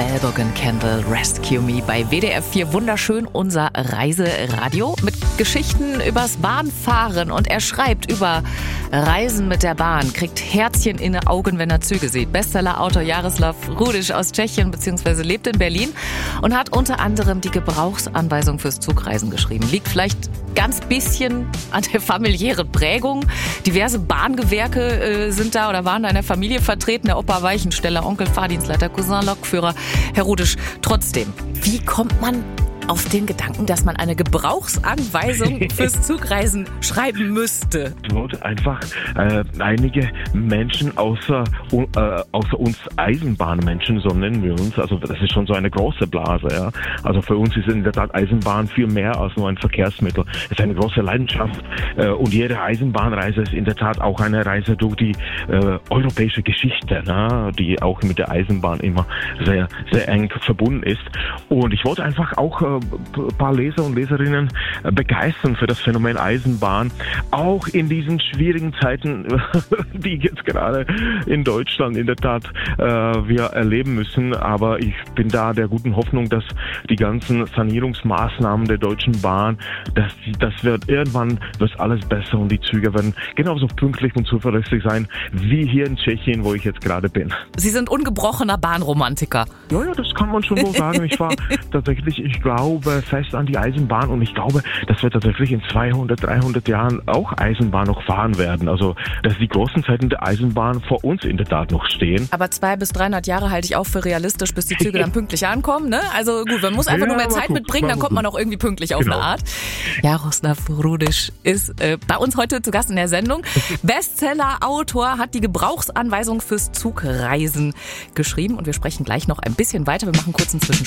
Elbogen Candle Rescue Me bei WDR 4. Wunderschön, unser Reiseradio mit Geschichten übers Bahnfahren. Und er schreibt über Reisen mit der Bahn, kriegt Herzchen in die Augen, wenn er Züge sieht. Bestseller-Autor Jaroslav Rudiš aus Tschechien bzw. lebt in Berlin und hat unter anderem die Gebrauchsanweisung fürs Zugreisen geschrieben. Liegt vielleicht ganz bisschen an der familiären Prägung. Diverse Bahngewerke sind da oder waren da in der Familie vertreten. Der Opa Weichensteller, Onkel Fahrdienstleiter, Cousin Lokführer. Herr Rudiš, trotzdem, wie kommt man auf den Gedanken, dass man eine Gebrauchsanweisung fürs Zugreisen schreiben müsste? Dort einfach einige Menschen außer uns Eisenbahnmenschen, so nennen wir uns, also das ist schon so eine große Blase, ja. Also für uns ist in der Tat Eisenbahn viel mehr als nur ein Verkehrsmittel. Es ist eine große Leidenschaft und jede Eisenbahnreise ist in der Tat auch eine Reise durch die europäische Geschichte, ne? Die auch mit der Eisenbahn immer sehr, sehr eng verbunden ist. Und ich wollte einfach auch ein paar Leser und Leserinnen begeistern für das Phänomen Eisenbahn, auch in diesen schwierigen Zeiten, die jetzt gerade in Deutschland in der Tat wir erleben müssen. Aber ich bin da der guten Hoffnung, dass die ganzen Sanierungsmaßnahmen der Deutschen Bahn, das wird irgendwann wird alles besser und die Züge werden genauso pünktlich und zuverlässig sein wie hier in Tschechien, wo ich jetzt gerade bin. Sie sind ungebrochener Bahnromantiker. Ja, das kann man schon wohl sagen. Ich war tatsächlich, ich glaube fest an die Eisenbahn und ich glaube, dass wir tatsächlich in 200, 300 Jahren auch Eisenbahn noch fahren werden. Also, dass die großen Zeiten der Eisenbahn vor uns in der Tat noch stehen. Aber 200 bis 300 Jahre halte ich auch für realistisch, bis die Züge dann pünktlich ankommen, ne? Also gut, man muss einfach nur mehr Zeit mitbringen, dann kommt man auch irgendwie pünktlich auf eine Art. Jaroslav Rudiš ist bei uns heute zu Gast in der Sendung. Bestseller-Autor, hat die Gebrauchsanweisung fürs Zugreisen geschrieben und wir sprechen gleich noch ein bisschen weiter. Wir machen kurz einen Zwischenschritt.